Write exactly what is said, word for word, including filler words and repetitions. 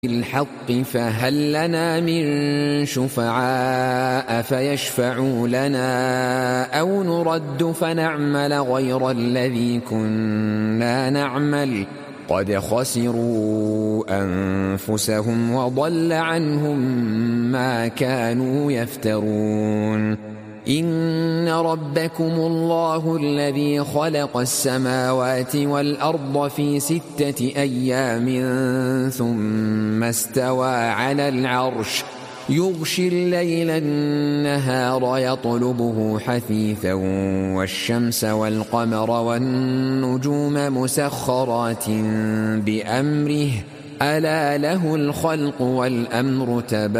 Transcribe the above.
الحق فهل لنا من شفعاء فيشفعوا لنا أو نرد فنعمل غير الذي كنا نعمل قد خسروا أنفسهم وضل عنهم ما كانوا يفترون. إن ربكم الله الذي خلق السماوات والأرض في ستة أيام ثم استوى على العرش يغشي الليل النهار يطلبه حثيثا والشمس والقمر والنجوم مسخرات بأمره ألا له الخلق والأمر تبارك